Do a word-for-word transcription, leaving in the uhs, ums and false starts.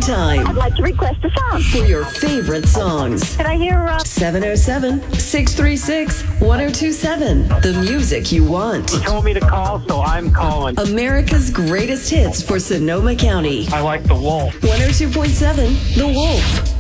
anytime I'd like to request a song. for your favorite songs. Can I hear uh, seven oh seven, six three six, one oh two seven. The music you want. He told me to call, so I'm calling. America's greatest hits for Sonoma County. I like the Wolf. one oh two point seven The Wolf.